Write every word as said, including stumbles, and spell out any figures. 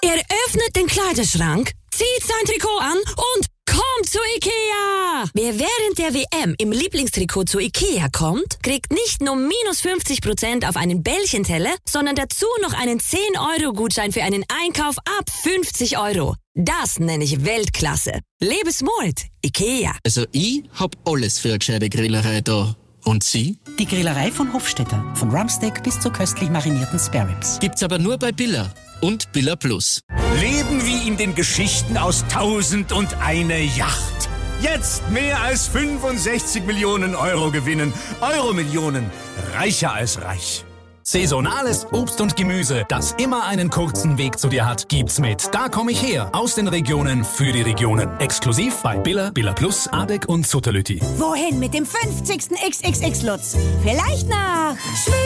Er öffnet den Kleiderschrank, zieht sein Trikot an und kommt zu Ikea! Wer während der W M im Lieblingstrikot zu Ikea kommt, kriegt nicht nur minus fünfzig Prozent auf einen Bällchenteller, sondern dazu noch einen zehn Euro Gutschein für einen Einkauf ab fünfzig Euro. Das nenne ich Weltklasse. Lebe smart, Ikea. Also ich hab alles für eine gescheite Grillerei da. Und Sie? Die Grillerei von Hofstetter. Von Rumpsteak bis zu köstlich marinierten Spareribs. Gibt's aber nur bei Billa. Und Billa Plus. Leben wie in den Geschichten aus Tausend und eine Yacht. Jetzt mehr als fünfundsechzig Millionen Euro gewinnen. Euro-Millionen. Reicher als reich. Saisonales Obst und Gemüse, das immer einen kurzen Weg zu dir hat, gibt's mit Da komm ich her. Aus den Regionen für die Regionen. Exklusiv bei Billa, Billa Plus, Adek und Sutterlütti. Wohin mit dem fünfzigsten X X X Lutz? Vielleicht nach Schweden.